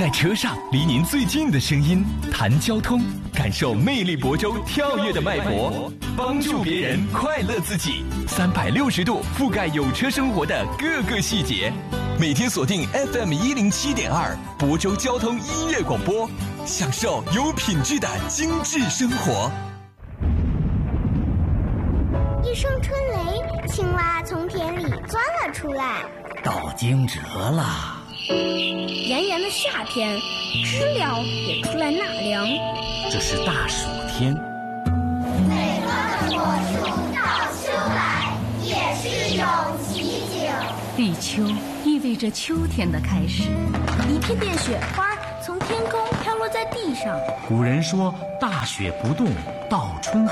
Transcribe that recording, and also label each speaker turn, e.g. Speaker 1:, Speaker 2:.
Speaker 1: 在车上离您最近的声音，谈交通，感受魅力亳州跳跃的脉搏，帮助别人，快乐自己，360度覆盖有车生活的各个细节。每天锁定 FM107.2亳州交通音乐广播，享受有品质的精致生活。
Speaker 2: 一声春雷，青蛙从田里钻了出来。
Speaker 3: 到惊蛰了。
Speaker 4: 炎炎的夏天，知了也出来纳凉。
Speaker 3: 这是大暑天。
Speaker 5: 北方的果树到秋来，也是种奇景。
Speaker 6: 立秋意味着秋天的开始，
Speaker 4: 一片片雪花从天空飘落在地上。
Speaker 3: 古人说：“大雪不冻，到春好。”